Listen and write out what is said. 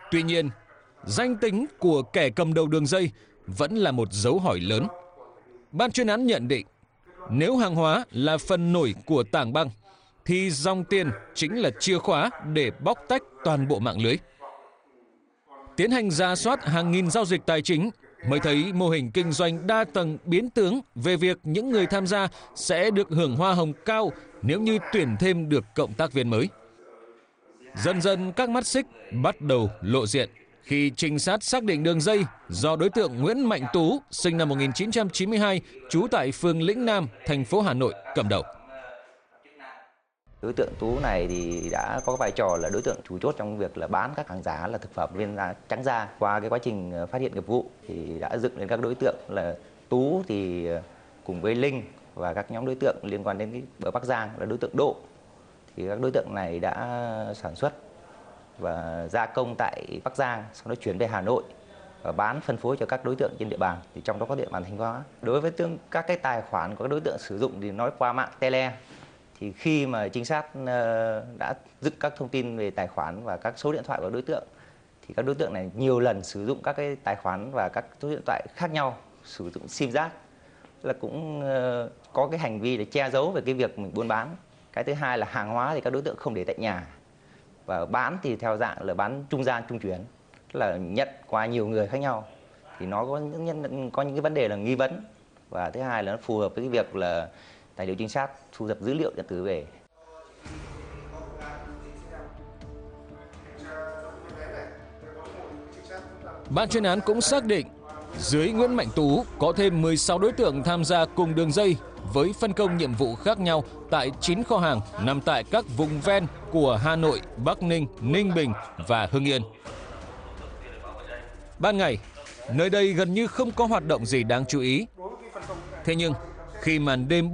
Tuy nhiên, danh tính của kẻ cầm đầu đường dây vẫn là một dấu hỏi lớn. Ban chuyên án nhận định, nếu hàng hóa là phần nổi của tảng băng, thì dòng tiền chính là chìa khóa để bóc tách toàn bộ mạng lưới. Tiến hành rà soát hàng nghìn giao dịch tài chính mới thấy mô hình kinh doanh đa tầng biến tướng về việc những người tham gia sẽ được hưởng hoa hồng cao nếu như tuyển thêm được cộng tác viên mới. Dần dần các mắt xích bắt đầu lộ diện khi trinh sát xác định đường dây do đối tượng Nguyễn Mạnh Tú, sinh năm 1992, trú tại phường Lĩnh Nam, thành phố Hà Nội cầm đầu. Đối tượng Tú này thì đã có vai trò là đối tượng chủ chốt trong việc là bán các hàng giả là thực phẩm viên trắng da. Qua cái quá trình phát hiện nghiệp vụ thì đã dựng lên các đối tượng là Tú thì cùng với Linh và các nhóm đối tượng liên quan đến ở Bắc Giang là đối tượng Độ. Thì các đối tượng này đã sản xuất và gia công tại Bắc Giang, sau đó chuyển về Hà Nội và bán phân phối cho các đối tượng trên địa bàn, thì trong đó có địa bàn Thanh Hóa. Đối với các cái tài khoản của các đối tượng sử dụng thì nói qua mạng tele, thì khi mà trinh sát đã dựng các thông tin về tài khoản và các số điện thoại của đối tượng, thì các đối tượng này nhiều lần sử dụng các cái tài khoản và các số điện thoại khác nhau, sử dụng sim giác, là cũng có cái hành vi để che giấu về cái việc mình buôn bán. Cái thứ hai là hàng hóa thì các đối tượng không để tại nhà, và bán thì theo dạng là bán trung gian trung chuyển, tức là nhận qua nhiều người khác nhau, thì nó có những cái vấn đề là nghi vấn, và thứ hai là nó phù hợp với cái việc là tài liệu trinh sát thu thập dữ liệu điện tử về. Ban chuyên án cũng xác định dưới Nguyễn Mạnh Tú có thêm 16 đối tượng tham gia cùng đường dây với phân công nhiệm vụ khác nhau tại 9 kho hàng nằm tại các vùng ven của Hà Nội, Bắc Ninh, Ninh Bình và Hưng Yên. Ban ngày, nơi đây gần như không có hoạt động gì đáng chú ý. Thế nhưng, khi màn đêm